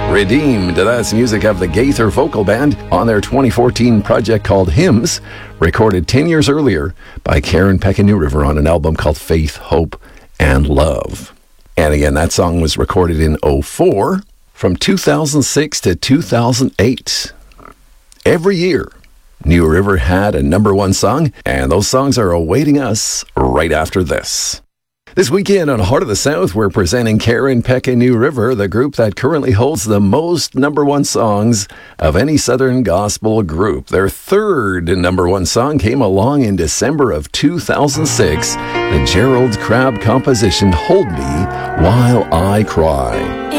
Redeemed, that's music of the Gaither Vocal Band on their 2014 project called Hymns, recorded 10 years earlier by Karen Peck and New River on an album called Faith, Hope, and Love. And again, that song was recorded in 2004, from 2006 to 2008. Every year, New River had a number one song, and those songs are awaiting us right after this. This weekend on Heart of the South, we're presenting Karen Peck and New River, the group that currently holds the most number one songs of any Southern gospel group. Their third number one song came along in December of 2006, the Gerald Crabb composition, Hold Me While I Cry.